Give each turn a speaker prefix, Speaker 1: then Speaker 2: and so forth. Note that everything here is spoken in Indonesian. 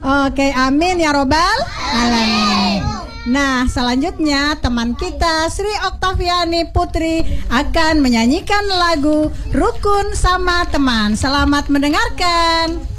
Speaker 1: Oke, amin ya robbal alamin. Nah, selanjutnya teman kita Sri Oktaviani Putri akan menyanyikan lagu Rukun Sama Teman. Selamat mendengarkan.